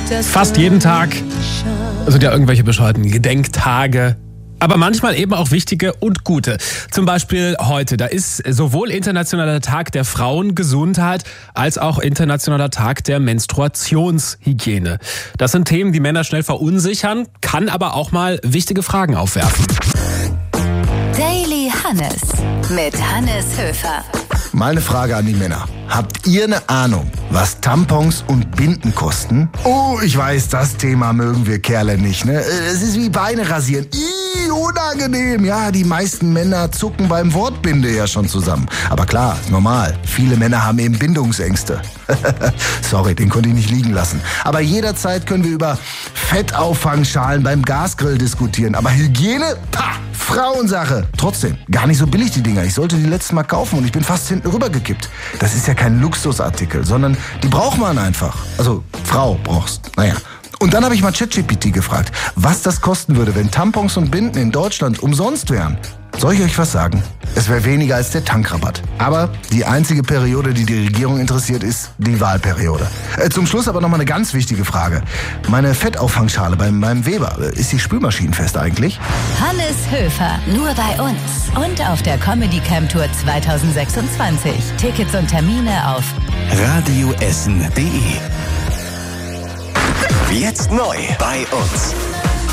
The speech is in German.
Fast jeden Tag sind ja irgendwelche bescheuerten Gedenktage. Aber manchmal eben auch wichtige und gute. Zum Beispiel heute, da ist sowohl Internationaler Tag der Frauengesundheit als auch Internationaler Tag der Menstruationshygiene. Das sind Themen, die Männer schnell verunsichern, kann aber auch mal wichtige Fragen aufwerfen. Daily Hannes mit Hannes Höfer. Mal eine Frage an die Männer. Habt ihr eine Ahnung, was Tampons und Binden kosten? Oh, ich weiß, das Thema mögen wir Kerle nicht, ne? Es ist wie Beine rasieren. Unangenehm. Ja, die meisten Männer zucken beim Wort Binde ja schon zusammen. Aber klar, normal. Viele Männer haben eben Bindungsängste. Sorry, den konnte ich nicht liegen lassen. Aber jederzeit können wir über Fettauffangschalen beim Gasgrill diskutieren. Aber Hygiene? Pah! Frauensache. Trotzdem, gar nicht so billig die Dinger. Ich sollte die letztes Mal kaufen und ich bin fast hinten rübergekippt. Das ist ja kein Luxusartikel, sondern die braucht man einfach. Also, Frau brauchst. Naja. Und dann habe ich mal ChatGPT gefragt, was das kosten würde, wenn Tampons und Binden in Deutschland umsonst wären. Soll ich euch was sagen? Es wäre weniger als der Tankrabatt. Aber die einzige Periode, die die Regierung interessiert, ist die Wahlperiode. Zum Schluss aber nochmal eine ganz wichtige Frage. Meine Fettauffangschale beim Weber, ist die spülmaschinenfest eigentlich? Hannes Höfer, nur bei uns und auf der Comedy Camp Tour 2026. Tickets und Termine auf radioessen.de. Jetzt neu bei uns.